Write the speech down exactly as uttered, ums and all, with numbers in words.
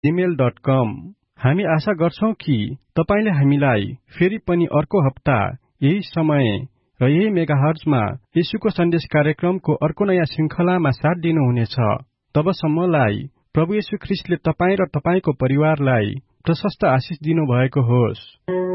Gmail dot कम। हामी आशा गर्छौं कि तपाईले हामीलाई फेरि पनि अर्को हप्ता यही समय र यही मेगाहर्जमा यीशुको सन्देश कार्यक्रमको अर्को नयाँ श्रृंखलामा साथ दिनुहुनेछ। तबसम्मलाई प्रभु येशू ख्रीष्टले तपाईं र तपाईंको परिवारलाई प्रशस्त आशिष दिनु भएको होस्।